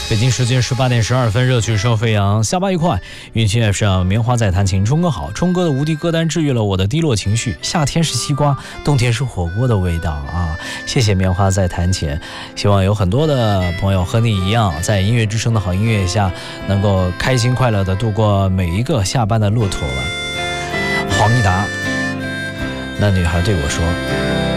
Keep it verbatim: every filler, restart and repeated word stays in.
北京时间十八点十二分，热曲声飞扬，下巴愉快。运气 F 上棉花在弹琴，冲哥好，冲哥的无敌歌单治愈了我的低落情绪。夏天是西瓜，冬天是火锅的味道啊！谢谢棉花在弹琴，希望有很多的朋友和你一样，在音乐之声的好音乐下，能够开心快乐的度过每一个下班的路途了。黄义达，那女孩对我说。